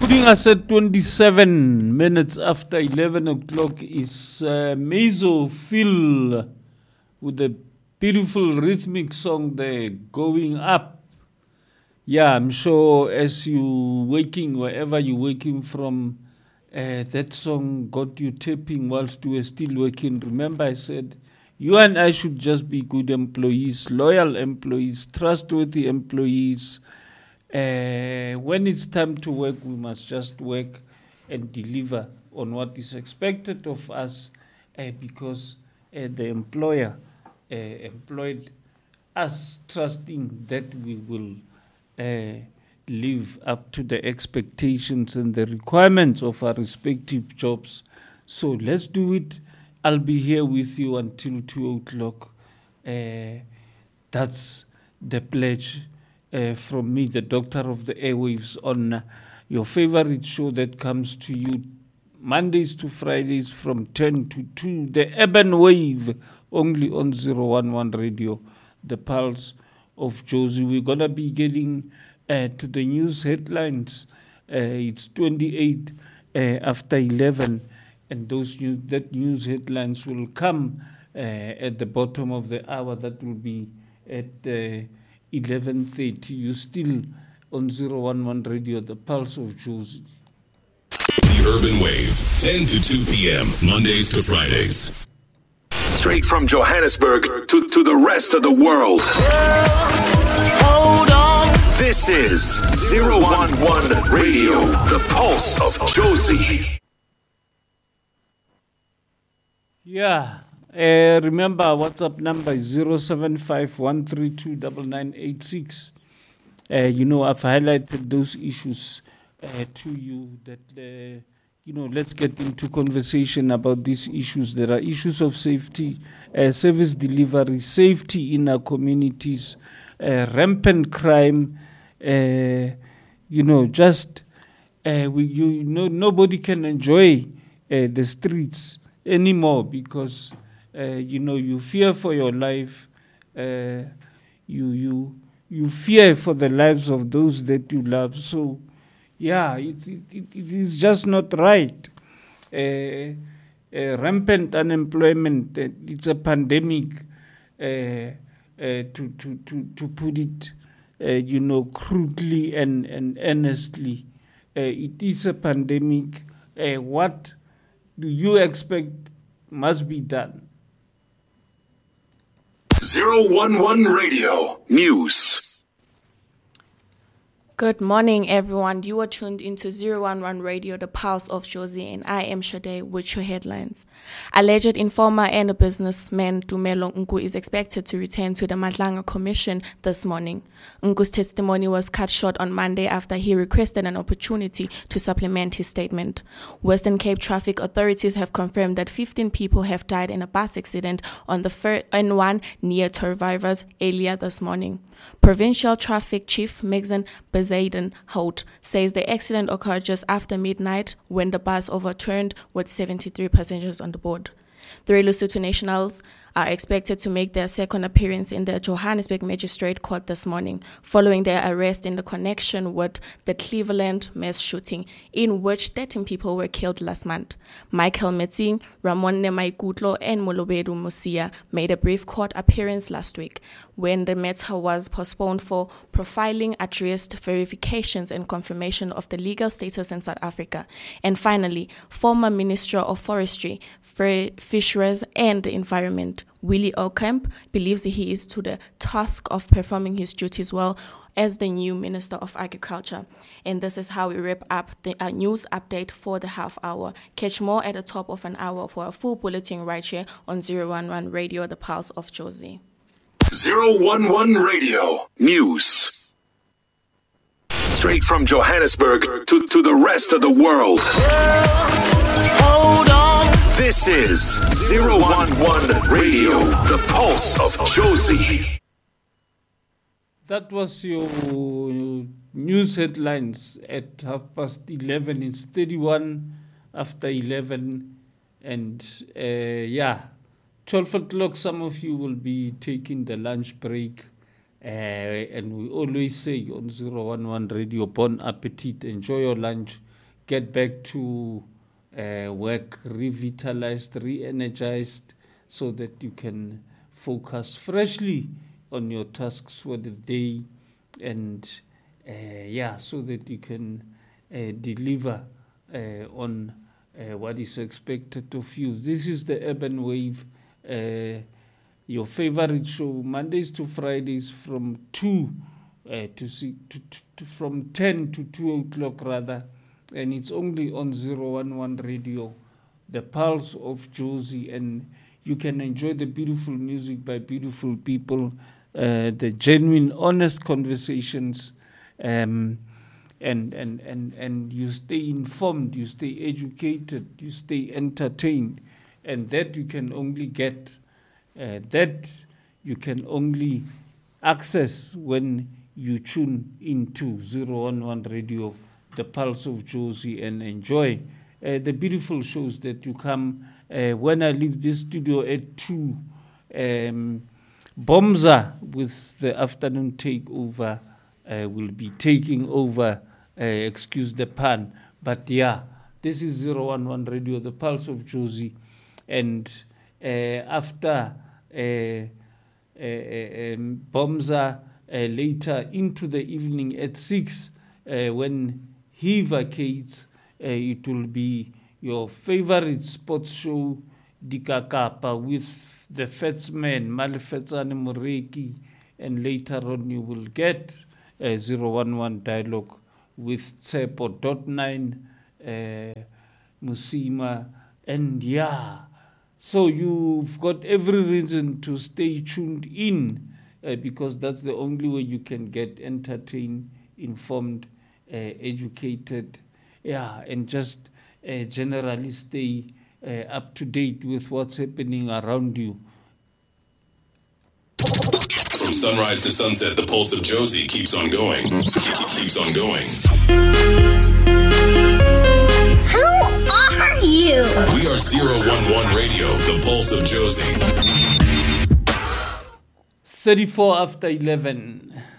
Putting us at 27 minutes after 11 o'clock is Meizo Phil with a beautiful rhythmic song there, Going Up. Yeah, I'm sure as you waking, wherever you're waking from, that song got you tapping whilst you were still working. Remember I said, you and I should just be good employees, loyal employees, trustworthy employees. When it's time to work, we must just work and deliver on what is expected of us because the employer employed us, trusting that we will live up to the expectations and the requirements of our respective jobs. So let's do it. I'll be here with you until 2 o'clock. That's the pledge from me, the doctor of the airwaves, on your favorite show that comes to you Mondays to Fridays from 10 to 2, the Urban Wave, only on 011 Radio, the Pulse of Josie. We're going to be getting to the news headlines. It's 28 after 11, and that news headlines will come at the bottom of the hour. That will be at 11:30. You still on 011 Radio, the Pulse of Josie. The Urban Wave, 10 to 2 p.m., Mondays to Fridays. Straight from Johannesburg to the rest of the world. Hold on. This is 011 Radio, the Pulse of Josie. Yeah. Remember, WhatsApp number is 075-132-9986. I've highlighted those issues to you that, let's get into conversation about these issues. There are issues of safety, service delivery, safety in our communities, rampant crime, nobody can enjoy the streets anymore because you fear for your life. You fear for the lives of those that you love. So, yeah, it is just not right. Rampant unemployment. It's a pandemic. To put it, crudely and earnestly, it is a pandemic. What do you expect must be done? 011 Radio News. Good morning, everyone. You are tuned into 011 Radio, the Pulse of Josie, and I am Shade with your headlines. Alleged informer and businessman Dumelo Nku is expected to return to the Madlanga Commission this morning. Nku's testimony was cut short on Monday after he requested an opportunity to supplement his statement. Western Cape traffic authorities have confirmed that 15 people have died in a bus accident on the N1 near Torvivers earlier this morning. Provincial Traffic Chief Meghan Bezaden Hout says the accident occurred just after midnight when the bus overturned with 73 passengers on the board. 3 Lesotho nationals are expected to make their second appearance in the Johannesburg Magistrate Court this morning, following their arrest in the connection with the Cleveland mass shooting, in which 13 people were killed last month. Michael Metzing, Ramon Nemaikutlo, and Molobedu Musia made a brief court appearance last week, when the matter was postponed for profiling, addressed verifications and confirmation of the legal status in South Africa. And finally, former Minister of Forestry, Fisheries and the Environment, Willie Ocamp, believes he is to the task of performing his duties well as the new Minister of Agriculture. And this is how we wrap up the news update for the half hour. Catch more at the top of an hour for a full bulletin right here on 011 Radio, the Pulse of Josie. 011 Radio News. Straight from Johannesburg to the rest of the world. Hold on. This is 011 Radio, the Pulse of Josie. That was your news headlines at 11:30. It's 31 after 11. And 12 o'clock, some of you will be taking the lunch break. And we always say on 011 Radio, bon appetit, enjoy your lunch. get back to work revitalized, re-energized, so that you can focus freshly on your tasks for the day, and so that you can deliver on what is expected of you. This is the Urban Wave, your favorite show, Mondays to Fridays from 10 to 2 o'clock rather, and it's only on 011 Radio, the Pulse of Jozi, and you can enjoy the beautiful music by beautiful people, the genuine, honest conversations, and you stay informed, you stay educated, you stay entertained, and that you can only get, that you can only access when you tune into 011 Radio, the Pulse of Jozi, and enjoy the beautiful shows that you come. When I leave this studio at 2, Bomza with the afternoon takeover will be taking over, excuse the pun, but yeah, this is 011 Radio, the Pulse of Jozi, and after Bomza, later into the evening at 6, when he vacates, it will be your favorite sports show, Dikakapa, with the Fatsman, Malefetsane Moreki, and later on you will get 011 Dialogue with Tsepo.9, Musima, and yeah. So you've got every reason to stay tuned in, because that's the only way you can get entertained, informed, educated, and just generally stay up to date with what's happening around you. From sunrise to sunset, the Pulse of Jozi keeps on going. Keeps on going. Who are you? We are 011 Radio, the Pulse of Jozi. 34 after 11.